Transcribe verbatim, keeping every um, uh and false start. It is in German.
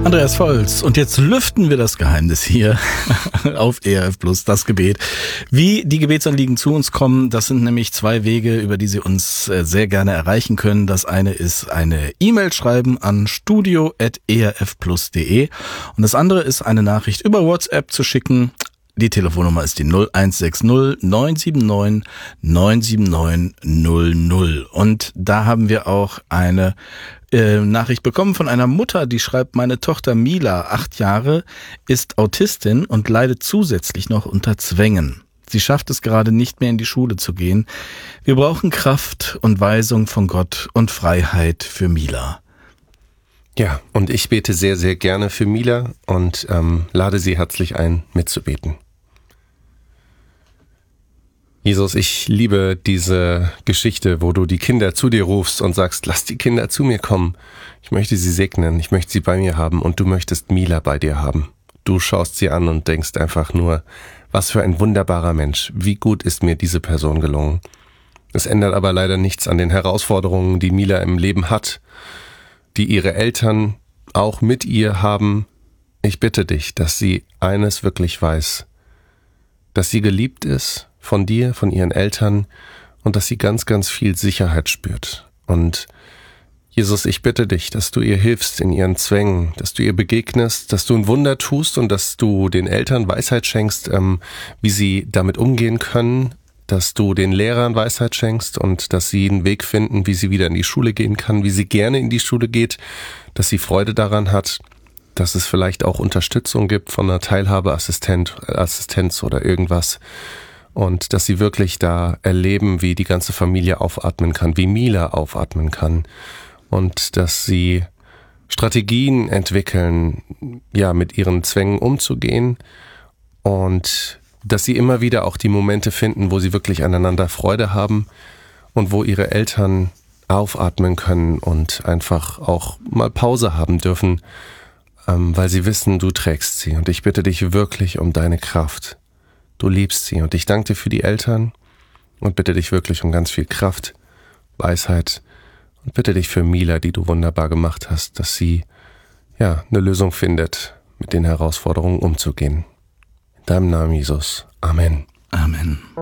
Andreas Volz. Und jetzt lüften wir das Geheimnis hier auf E R F Plus, das Gebet. Wie die Gebetsanliegen zu uns kommen, das sind nämlich zwei Wege, über die Sie uns sehr gerne erreichen können. Das eine ist eine E-Mail schreiben an studio at e r f plus punkt d e und das andere ist eine Nachricht über WhatsApp zu schicken. Die Telefonnummer ist die null eins sechs null neun sieben neun neun sieben neun null null. Und da haben wir auch eine äh, Nachricht bekommen von einer Mutter, die schreibt: Meine Tochter Mila, acht Jahre, ist Autistin und leidet zusätzlich noch unter Zwängen. Sie schafft es gerade nicht mehr in die Schule zu gehen. Wir brauchen Kraft und Weisung von Gott und Freiheit für Mila. Ja, und ich bete sehr, sehr gerne für Mila und ähm, lade sie herzlich ein, mitzubeten. Jesus, ich liebe diese Geschichte, wo du die Kinder zu dir rufst und sagst, lass die Kinder zu mir kommen. Ich möchte sie segnen, ich möchte sie bei mir haben und du möchtest Mila bei dir haben. Du schaust sie an und denkst einfach nur, was für ein wunderbarer Mensch, wie gut ist mir diese Person gelungen. Es ändert aber leider nichts an den Herausforderungen, die Mila im Leben hat, die ihre Eltern auch mit ihr haben. Ich bitte dich, dass sie eines wirklich weiß, dass sie geliebt ist von dir, von ihren Eltern und dass sie ganz, ganz viel Sicherheit spürt. Und Jesus, ich bitte dich, dass du ihr hilfst in ihren Zwängen, dass du ihr begegnest, dass du ein Wunder tust und dass du den Eltern Weisheit schenkst, ähm, wie sie damit umgehen können, dass du den Lehrern Weisheit schenkst und dass sie einen Weg finden, wie sie wieder in die Schule gehen kann, wie sie gerne in die Schule geht, dass sie Freude daran hat, dass es vielleicht auch Unterstützung gibt von einer Teilhabeassistent, Assistenz oder irgendwas und dass sie wirklich da erleben, wie die ganze Familie aufatmen kann, wie Mila aufatmen kann und dass sie Strategien entwickeln, ja, mit ihren Zwängen umzugehen und dass sie immer wieder auch die Momente finden, wo sie wirklich aneinander Freude haben und wo ihre Eltern aufatmen können und einfach auch mal Pause haben dürfen, ähm, weil sie wissen, du trägst sie. Und ich bitte dich wirklich um deine Kraft. Du liebst sie und ich danke dir für die Eltern und bitte dich wirklich um ganz viel Kraft, Weisheit und bitte dich für Mila, die du wunderbar gemacht hast, dass sie ja eine Lösung findet, mit den Herausforderungen umzugehen. In deinem Namen, Jesus. Amen. Amen.